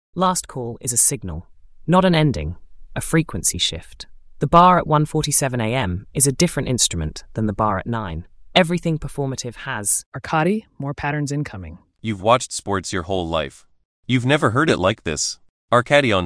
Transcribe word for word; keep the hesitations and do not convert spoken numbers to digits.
Last call is a signal, not an ending, a frequency shift. The bar at one forty-seven a m is a different instrument than the bar at nine. Everything performative has Arcadi, more patterns incoming. You've watched sports your whole life. You've never heard it like this. Arcadion